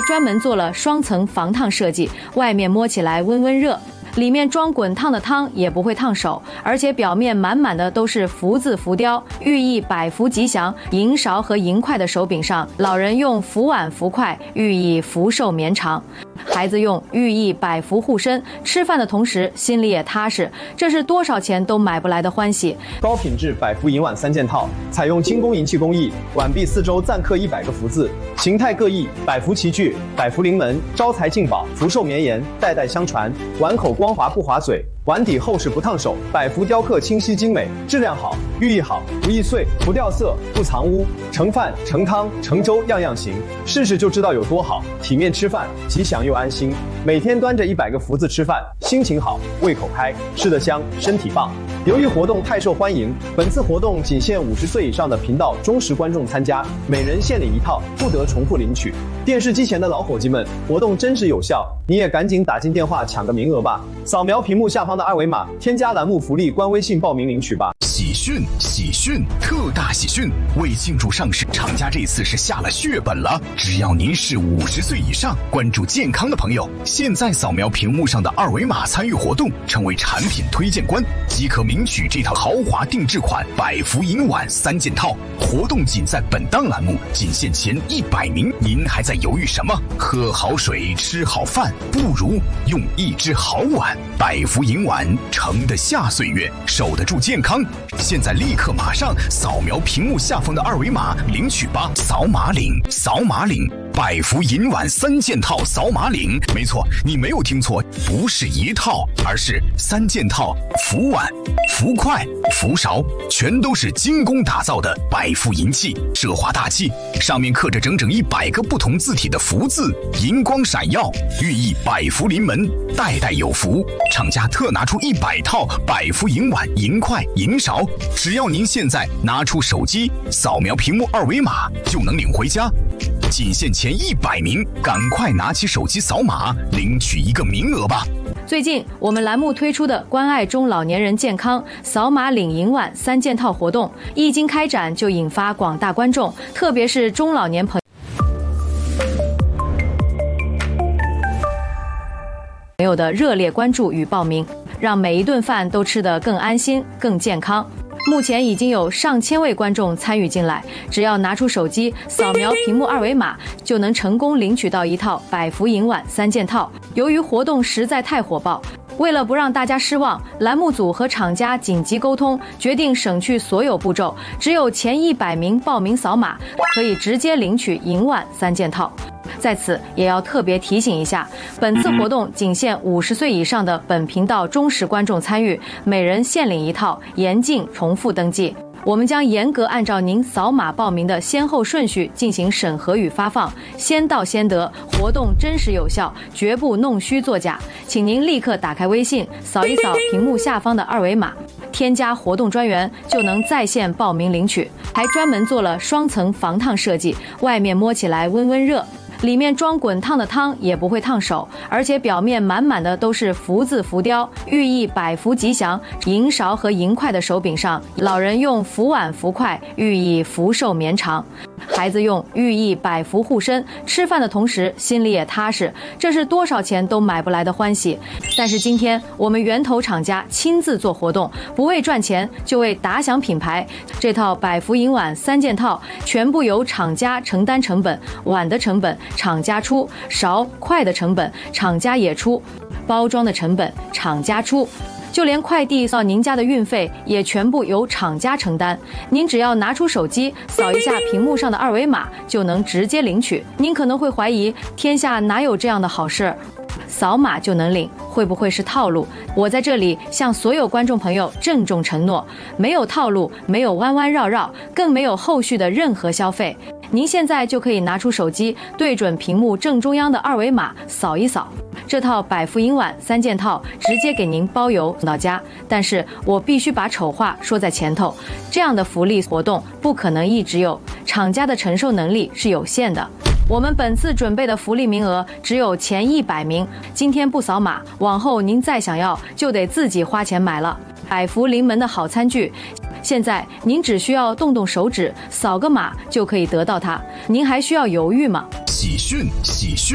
专门做了双层防烫设计，外面摸起来温温热。里面装滚烫的汤也不会烫手，而且表面满满的都是福字浮雕，寓意百福吉祥。银勺和银筷的手柄上，老人用福碗福筷，寓意福寿绵长；孩子用寓意百福护身。吃饭的同时心里也踏实，这是多少钱都买不来的欢喜。 高品质百福银碗3件套，采用精工银器工艺，碗壁4周暂刻100个福字，形态各异，百福齐聚，百福临门，招财进宝，福寿绵延，代代相传。碗口光滑不划嘴，碗底厚实不烫手，百福雕刻清晰精美，质量好，寓意好，不易碎，不掉色，不藏污，盛饭、盛汤、盛粥样样行，试试就知道有多好。体面吃饭，吉祥又安心。每天端着100个福字吃饭，心情好，胃口开，吃得香，身体棒。由于活动太受欢迎，本次活动仅限50岁以上的频道忠实观众参加，每人限领1套，不得重复领取。电视机前的老伙计们，活动真实有效，你也赶紧打进电话抢个名额吧！扫描屏幕下方的2维码，添加栏目福利官微信报名领取吧。 喜讯，特大喜讯！为庆祝上市，厂家这次是下了血本了。只要您是50岁以上，关注健康的朋友，现在扫描屏幕上的2维码参与活动，成为产品推荐官，即可领取这套豪华定制款百福银碗3件套。活动仅在本档栏目，仅限前100名。您还在犹豫什么？喝好水，吃好饭，不如用一只好碗。百福银碗盛得下岁月，守得住健康。现在立刻马上扫描屏幕下方的2维码领取吧！扫码领，百福银碗3件套扫码领。没错，你没有听错，不是1套，而是3件套。福碗、福筷、福勺，全都是精工打造的百福银器，奢华大气，上面刻着整整100个不同字体的福字，银光闪耀，寓意百福临门，代代有福。厂家特拿出100套百福银碗、银筷、银勺，只要您现在拿出手机扫描屏幕2维码，就能领回家。仅限前100名，赶快拿起手机扫码领取1个名额吧。 最近我们栏目推出的关爱中老年人健康扫码领银碗3件套活动，一经开展就引发广大观众，特别是中老年朋友的热烈关注与报名，让每一顿饭都吃得更安心、更健康。目前已经有上千位观众参与进来，只要拿出手机扫描屏幕2维码，就能成功领取到1套百福银碗3件套。由于活动实在太火爆，为了不让大家失望，栏目组和厂家紧急沟通，决定省去所有步骤，只有前100名报名扫码，可以直接领取银碗3件套。在此也要特别提醒一下，本次活动仅限50岁以上的本频道忠实观众参与，每人限领1套，严禁重复登记。我们将严格按照您扫码报名的先后顺序进行审核与发放，先到先得，活动真实有效，绝不弄虚作假。请您立刻打开微信，扫一扫屏幕下方的2维码，添加活动专员，就能在线报名领取。还专门做了双层防烫设计，外面摸起来温温热。里面装滚烫的汤也不会烫手，而且表面满满的都是福字浮雕，寓意百福吉祥。银勺和银筷的手柄上，老人用福碗福筷，寓意福寿绵长；孩子用寓意百福护身。吃饭的同时心里也踏实，这是多少钱都买不来的欢喜。但是今天我们源头厂家亲自做活动，不为赚钱，就为打响品牌。这套百福银碗3件套全部由厂家承担成本，碗的成本厂家出，勺筷的成本厂家也出，包装的成本厂家出，就连快递到您家的运费也全部由厂家承担。您只要拿出手机扫一下屏幕上的2维码，就能直接领取。您可能会怀疑，天下哪有这样的好事？扫码就能领，会不会是套路？我在这里向所有观众朋友郑重承诺，没有套路，没有弯弯绕绕，更没有后续的任何消费。您现在就可以拿出手机，对准屏幕正中央的2维码扫一扫，这套百福银碗3件套直接给您包邮送到家。但是我必须把丑话说在前头，这样的福利活动不可能一直有，厂家的承受能力是有限的。我们本次准备的福利名额只有前100名，今天不扫码，往后您再想要就得自己花钱买了。百福临门的好餐具，现在您只需要动动手指，扫个码就可以得到它，您还需要犹豫吗？ 喜讯！